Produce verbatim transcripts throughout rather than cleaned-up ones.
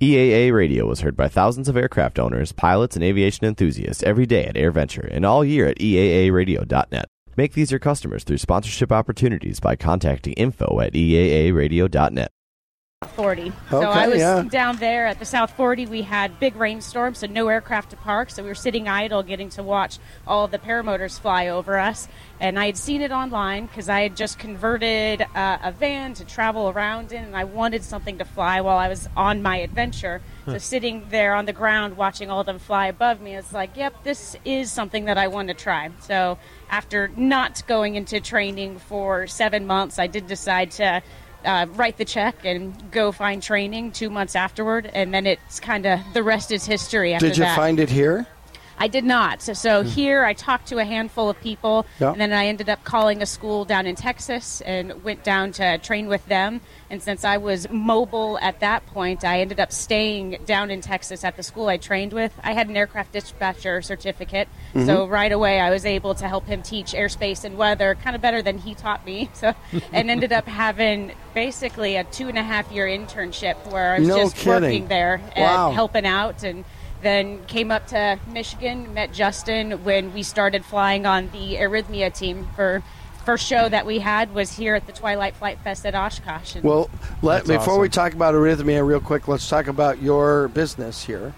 E A A Radio is heard by thousands of aircraft owners, pilots, and aviation enthusiasts every day at AirVenture and all year at E A A radio dot net. Make these your customers through sponsorship opportunities by contacting info at E A A radio dot net. forty. Okay, so I was yeah. down there at the South forty. We had big rainstorms, so no aircraft to park. So we were sitting idle, getting to watch all of the paramotors fly over us. And I had seen it online because I had just converted uh, a van to travel around in, and I wanted something to fly while I was on my adventure. So sitting there on the ground watching all of them fly above me, it's like, yep, this is something that I want to try. So after not going into training for seven months, I did decide to Uh, write the check and go find training two months afterward, and then it's kind of the rest is history after that. Did you that. find it here? I did not. So, so here I talked to a handful of people, Yeah. and then I ended up calling a school down in Texas and went down to train with them. And since I was mobile at that point, I ended up staying down in Texas at the school I trained with. I had an aircraft dispatcher certificate, Mm-hmm. so right away I was able to help him teach airspace and weather kind of better than he taught me. So, and ended up having basically a two and a half year internship where I was No just kidding. working there and Wow. helping out, and then came up to Michigan, met Justin when we started flying on the Arrhythmia team. For first show that we had was here at the Twilight Flight Fest at Oshkosh. And Well, let, That's before we awesome. talk about Arrhythmia real quick, let's talk about your business here.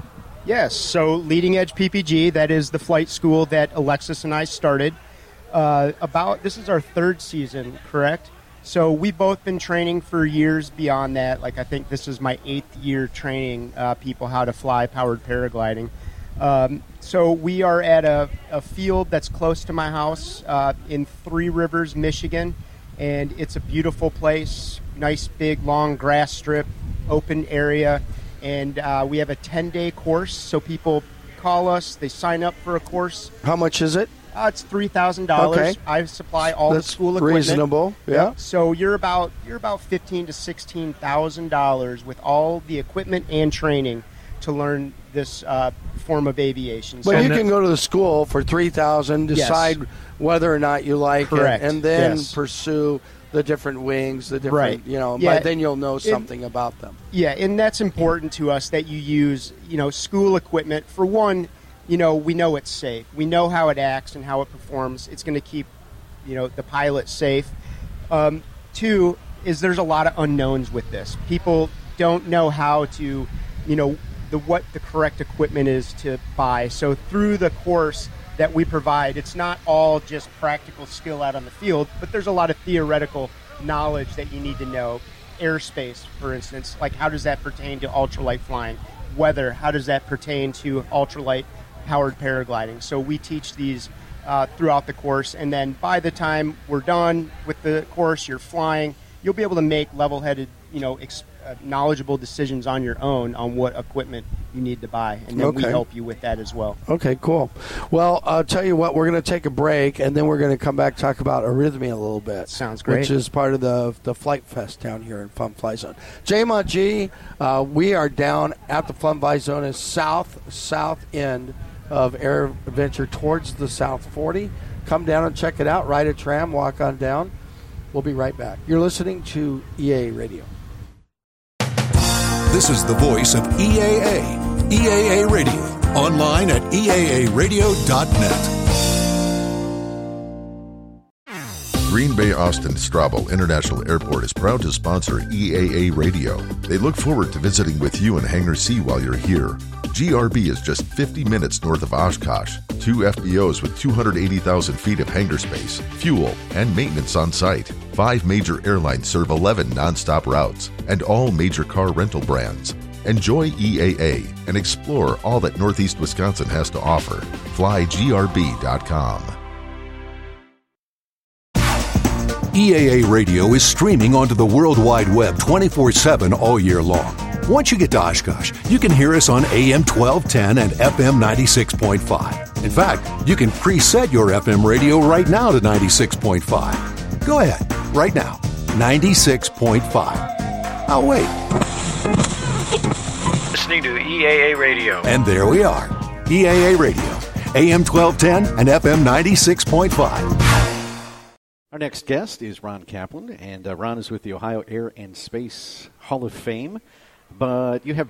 Yes, so Leading Edge P P G, that is the flight school that Alexis and I started. Uh, about this is our third season, correct? So we've both been training for years beyond that. Like I think this is my eighth year training uh, people how to fly powered paragliding. Um, so we are at a, a field that's close to my house uh, in Three Rivers, Michigan, and it's a beautiful place. Nice big long grass strip, open area. And uh, we have a ten-day course, so people call us, they sign up for a course. How much is it? Uh, it's three thousand dollars. Okay. I supply all That's the school equipment. reasonable, yeah. So you're about you're about fifteen to sixteen thousand dollars with all the equipment and training to learn this uh, form of aviation. But So you can go to the school for three thousand dollars, Yes. decide whether or not you like Correct. it, and then Yes. pursue the different wings, the different, Right. you know, Yeah. by then you'll know It- something about them. Yeah, and that's important to us that you use, you know, school equipment. For one, you know, we know it's safe. We know how it acts and how it performs. It's going to keep, you know, the pilot safe. Um, two is there's a lot of unknowns with this. People don't know how to, you know, the what the correct equipment is to buy. So through the course that we provide, it's not all just practical skill out on the field, but there's a lot of theoretical knowledge that you need to know. Airspace, for instance, like how does that pertain to ultralight flying? Weather, how does that pertain to ultralight powered paragliding? So we teach these uh, throughout the course, and then by the time we're done with the course, you're flying, you'll be able to make level-headed, you know, ex- uh, knowledgeable decisions on your own on what equipment you need to buy, and then we Okay. help you with that as well. Okay, cool. Well, I'll tell you what, we're going to take a break, and then we're going to come back and talk about Arrhythmia a little bit. Sounds great. Which is part of the the Flight Fest down here in Fun Fly Zone. J M O G, uh, we are down at the Fun Fly Zone, is south, south end of Air Adventure towards the South forty. Come down and check it out. Ride a tram, walk on down. We'll be right back. You're listening to E A A Radio. This is the voice of E A A. E A A Radio. Online at E A A radio dot net. Green Bay Austin Strabo International Airport is proud to sponsor E A A Radio. They look forward to visiting with you in Hangar C while you're here. G R B is just fifty minutes north of Oshkosh. Two F B Os with two hundred eighty thousand feet of hangar space, fuel, and maintenance on site. Five major airlines serve eleven nonstop routes and all major car rental brands. Enjoy E A A and explore all that Northeast Wisconsin has to offer. Fly G R B dot com. E A A Radio is streaming onto the World Wide Web twenty-four seven all year long. Once you get to Oshkosh, you can hear us on A M twelve ten and F M ninety-six point five. In fact, you can preset your F M radio right now to ninety-six point five. Go ahead, right now, ninety-six point five. I'll wait. Listening to E A A Radio. And there we are, E A A Radio, A M twelve ten and F M ninety-six point five. Our next guest is Ron Kaplan, and uh, Ron is with the Ohio Air and Space Hall of Fame. But you have